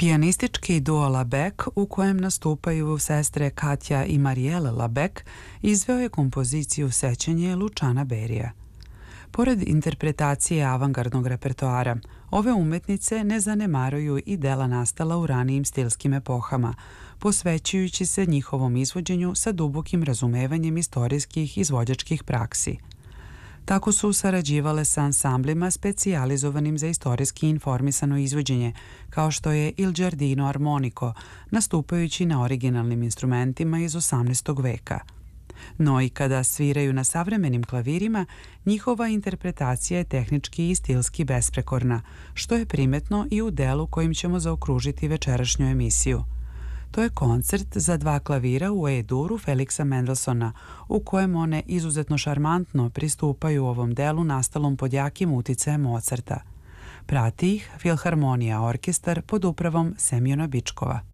Pijanistički duo Labec, u kojem nastupaju sestre Katja i Marielle Labec, izveo je kompoziciju Sećanje Luciana Berija. Pored interpretacije avangardnog repertoara, ove umetnice ne zanemaruju i dela nastala u ranijim stilskim epohama, posvećujući se njihovom izvođenju sa dubokim razumevanjem istorijskih izvođačkih praksi. Tako su sarađivale sa ansamblima specijalizovanim za istorijski informisano izvođenje, kao što je Il Giardino Armonico, nastupajući na originalnim instrumentima iz 18. veka. No i kada sviraju na savremenim klavirima, njihova interpretacija je tehnički i stilski besprekorna, što je primetno i u delu kojim ćemo zaokružiti večerašnju emisiju. To je koncert za 2 klavira u E-duru Felixa Mendelssohna, u kojem one izuzetno šarmantno pristupaju ovom delu nastalom pod jakim uticajem Mozarta. Prati ih Filharmonija orkestar pod upravom Semjona Bičkova.